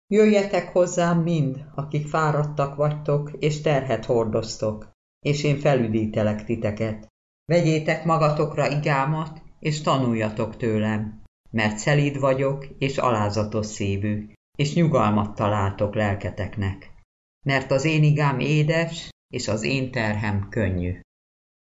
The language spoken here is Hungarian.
Jöjjetek hozzám mind, akik fáradtak vagytok, és terhet hordoztok, és én felüdítelek titeket. Vegyétek magatokra igámat, és tanuljatok tőlem, mert szelíd vagyok, és alázatos szívű, és nyugalmat találtok lelketeknek. Mert az én igám édes, és az én terhem könnyű.